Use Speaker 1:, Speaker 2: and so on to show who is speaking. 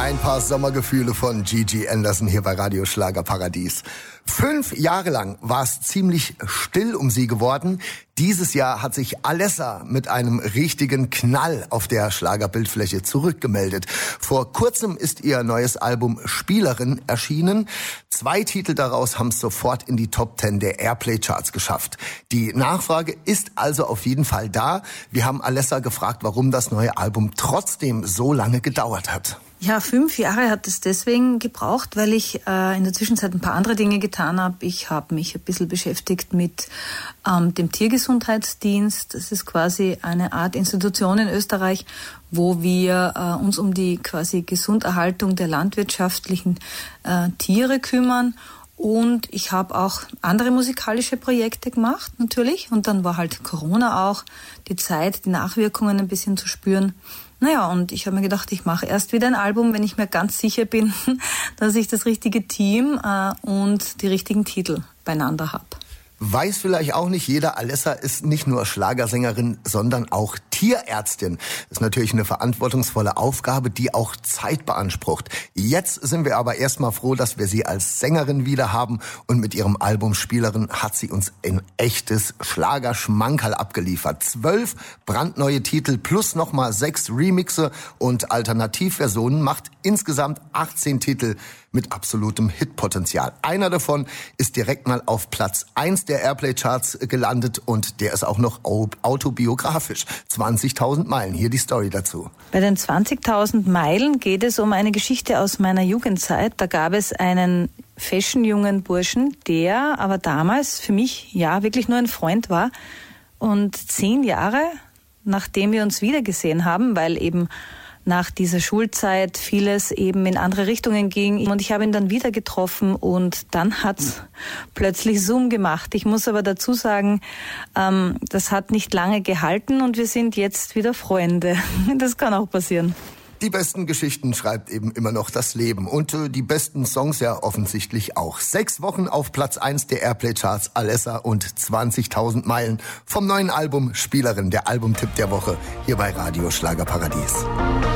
Speaker 1: Ein paar Sommergefühle von Gigi Anderson hier bei Radio Schlagerparadies. 5 Jahre lang war es ziemlich still um sie geworden. Dieses Jahr hat sich Alessa mit einem richtigen Knall auf der Schlagerbildfläche zurückgemeldet. Vor kurzem ist ihr neues Album Spielerin erschienen. 2 Titel daraus haben es sofort in die Top 10 der Airplay-Charts geschafft. Die Nachfrage ist also auf jeden Fall da. Wir haben Alessa gefragt, warum das neue Album trotzdem so lange gedauert hat.
Speaker 2: Ja, 5 Jahre hat es deswegen gebraucht, weil ich in der Zwischenzeit ein paar andere Dinge getan habe. Ich habe mich ein bisschen beschäftigt mit dem Tiergesundheitsdienst. Das ist quasi eine Art Institution in Österreich, wo wir uns um die quasi Gesunderhaltung der landwirtschaftlichen Tiere kümmern. Und ich habe auch andere musikalische Projekte gemacht, natürlich. Und dann war halt Corona auch, die Zeit, die Nachwirkungen ein bisschen zu spüren. Naja, und ich habe mir gedacht, ich mache erst wieder ein Album, wenn ich mir ganz sicher bin, dass ich das richtige Team und die richtigen Titel beieinander habe.
Speaker 1: Weiß vielleicht auch nicht jeder, Alessa ist nicht nur Schlagersängerin, sondern auch Tierärztin. Das ist natürlich eine verantwortungsvolle Aufgabe, die auch Zeit beansprucht. Jetzt sind wir aber erstmal froh, dass wir sie als Sängerin wieder haben. Und mit ihrem Album Spielerin hat sie uns ein echtes Schlagerschmankerl abgeliefert. 12 brandneue Titel plus nochmal 6 Remixe und Alternativversionen macht insgesamt 18 Titel mit absolutem Hitpotenzial. Einer davon ist direkt mal auf Platz 1 der Airplay-Charts gelandet und der ist auch noch autobiografisch. 20.000 Meilen. Hier die Story dazu.
Speaker 2: Bei den 20.000 Meilen geht es um eine Geschichte aus meiner Jugendzeit. Da gab es einen fashion-jungen Burschen, der aber damals für mich ja wirklich nur ein Freund war. Und 10 Jahre, nachdem wir uns wiedergesehen haben, weil eben nach dieser Schulzeit vieles eben in andere Richtungen ging. Und ich habe ihn dann wieder getroffen und dann hat's plötzlich Zoom gemacht. Ich muss aber dazu sagen, das hat nicht lange gehalten und wir sind jetzt wieder Freunde. Das kann auch passieren.
Speaker 1: Die besten Geschichten schreibt eben immer noch das Leben und die besten Songs ja offensichtlich auch. 6 Wochen auf Platz 1 der Airplay-Charts, Alessa und 20.000 Meilen vom neuen Album Spielerin, der Albumtipp der Woche hier bei Radio Schlagerparadies.